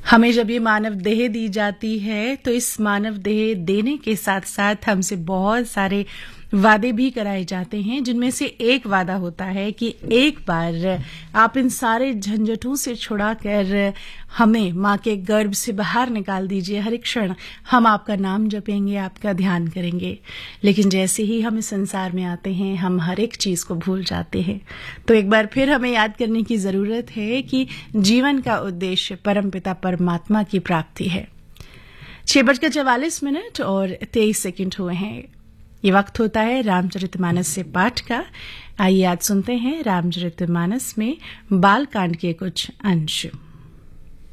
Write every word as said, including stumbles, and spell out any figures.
हमें जब ये मानव देह दी जाती है तो इस मानव देह देने के साथ साथ हमसे बहुत सारे वादे भी कराए जाते हैं, जिनमें से एक वादा होता है कि एक बार आप इन सारे झंझटों से छुड़ाकर हमें माँ के गर्भ से बाहर निकाल दीजिए। हर एक क्षण हम आपका नाम जपेंगे, आपका ध्यान करेंगे। लेकिन जैसे ही हम इस संसार में आते हैं हम हर एक चीज को भूल जाते हैं। तो एक बार फिर हमें याद करने की जरूरत है कि जीवन का उद्देश्य परमपिता परमात्मा की प्राप्ति है। छह बजकर चवालीस मिनट और तेईस सेकंड हुए हैं। ये वक्त होता है रामचरितमानस से पाठ का। आइए आज सुनते हैं रामचरितमानस में बाल कांड के कुछ अंश।